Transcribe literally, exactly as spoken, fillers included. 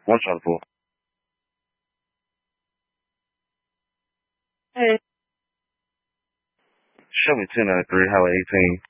One Charlie Pool. Hey. Show me ten out of three, highway eighteen.